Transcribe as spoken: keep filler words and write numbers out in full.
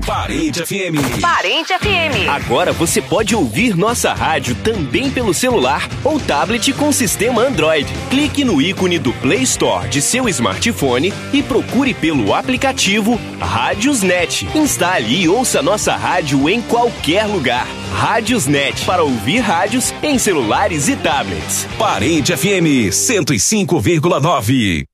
Parente F M. Parente F M. Agora você pode ouvir nossa rádio também pelo celular ou tablet com sistema Android. Clique no ícone do Play Store de seu smartphone e procure pelo aplicativo Rádiosnet. Instale e ouça nossa rádio em qualquer lugar. Rádiosnet, para ouvir rádios em celulares e tablets. Parente F M cento e cinco vírgula nove.